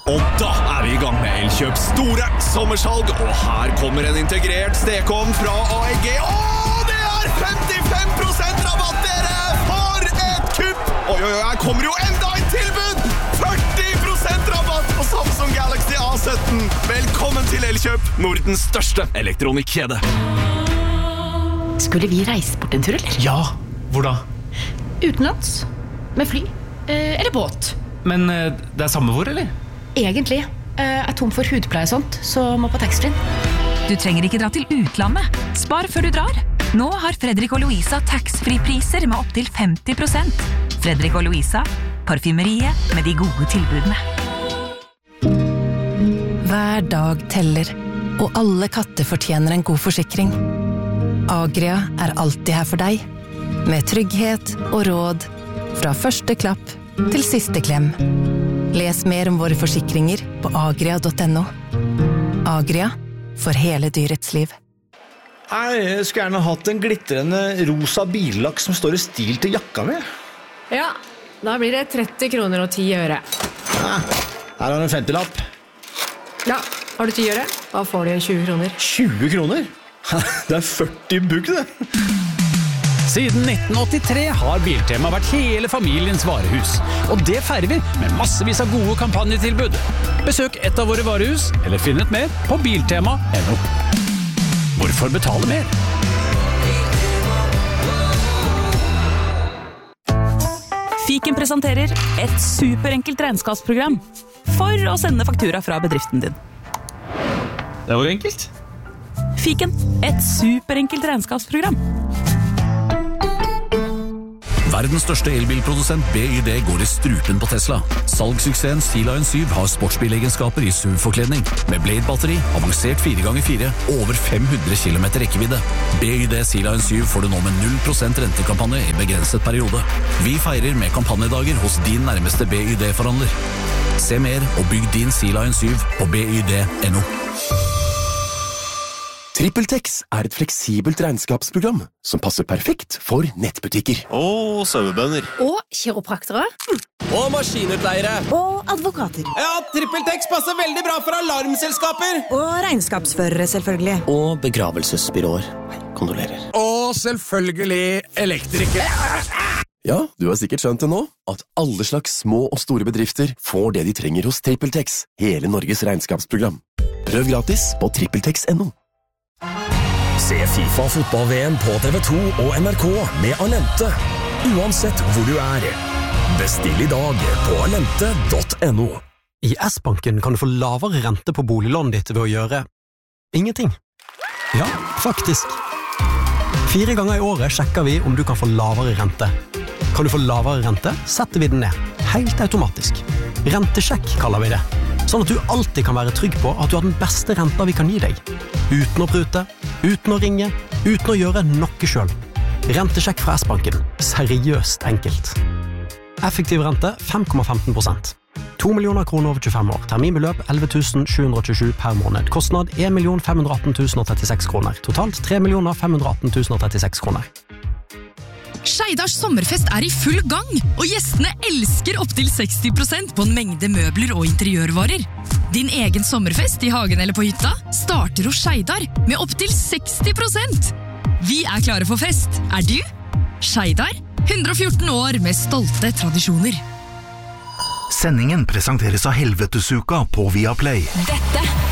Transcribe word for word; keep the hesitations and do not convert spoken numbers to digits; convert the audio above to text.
Og da er vi i gang med Elkjøps store sommersalg, og her kommer en integrert stekeovn fra A E G. Åh, det er femtifem prosent rabatt, dere! For et kupp! Oi, oi, oi, her kommer jo enda et tilbud! førti prosent rabatt på Samsung Galaxy A sytten. Velkommen til Elkjøp, Nordens største elektronikkjede. Skulle vi reise bort en tur, eller? Ja, hvor da? Utenlands, med fly, eh, eller båt. Men eh, det er samme hvor, eller? Egentlig. Eh, er tom for hudpleie og sånt, så må på taxfree. Du trenger ikke dra til utlandet. Spar før du drar. Nå har Fredrik og Louisa tax-free-priser med opp til femti prosent. Fredrik og Louisa, parfymeriet med de gode tilbudene. Hver dag teller, og alle katter fortjener en god forsikring. Agria er alltid her for deg, med trygghet og råd, fra første klapp til siste klem. Les mer om våre forsikringer på agria punktum no. Agria, for hele dyrets liv. Jeg skulle gjerne hatt en glittrende rosa billakk som står i stil til jakka mi. Ja, da blir det tretti kroner og ti øre. Ja, her har du en femtilapp. Ja, har du ti øre? Da får du tjue kroner. tjue kroner? Det er førti bugg, det. Siden nitten åttitre har Biltema vært hele familiens varehus. Og det feirer vi med massevis av gode kampanjetilbud. Besøk et av våre varehus, eller finn et mer på biltema punktum no. Hvorfor betale mer? Fiken presenterer et superenkelt regnskapsprogram for å sende faktura fra bedriften din. Det var enkelt. Fiken, et superenkelt regnskapsprogram. Verdens største elbilprodusent B Y D går i strupen på Tesla. Salgssuksessen Sea Lion syv har sportsbilegenskaper i S U V-forkledning. Med Blade-batteri, avansert fire ganger fire og over fem hundre kilometer rekkevidde. B Y D Sea Lion syv får du nå med null prosent rentekampanje i begrenset periode. Vi feirer med kampanjedager hos din nærmeste B Y D-forhandler. Se mer og bygg din Sea Lion syv på b y d punktum no. TrippelTex er et fleksibelt regnskapsprogram som passer perfekt for nettbutikker. Og sauebønder. Og kiropraktere. Og maskinutleiere. Og advokater. Ja, TrippelTex passer veldig bra for alarmselskaper. Og regnskapsførere, selvfølgelig. Og begravelsesbyråer. Kondolerer. Og selvfølgelig elektrikere. Ja, du har sikkert skjønt det nå, at alle slags små og store bedrifter får det de trenger hos TrippelTex, hele Norges regnskapsprogram. Prøv gratis på trippeltex punktum no. Se FIFA fotball-V M på T V to og N R K med Alente, uansett hvor du er. Bestill i dag på alente punktum no. I S-banken kan du få lavere rente på boliglånet ditt ved å gjøre ingenting. Ja, faktisk. Fire ganger i året sjekker vi om du kan få lavere rente. Kan du få lavere rente, setter vi den ned. Helt automatisk. Rentesjekk kaller vi det. Sånn at du alltid kan være trygg på at du har den beste renta vi kan gi deg. Uten å prute, uten å ringe, uten å gjøre noe selv. Rentesjekk fra S-banken. Seriøst enkelt. Effektiv rente fem komma femten prosent. to millioner kroner over tjuefem år. Terminbeløp elleve tusen sju hundre tjuesju per måned. Kostnad en million fem hundre atten tusen trettiseks kroner. Totalt tre millioner fem hundre atten tusen trettiseks kroner. Skeidars sommerfest er i full gang, og gjestene elsker opp til seksti prosent på en mengde møbler og interiørvarer. Din egen sommerfest i hagen eller på hytta starter hos Skeidar med opp til seksti prosent. Vi er klare for fest, er du? Skeidar, hundre og fjorten år med stolte tradisjoner. Sendingen presenteres av Helvetesuka på Viaplay. Dette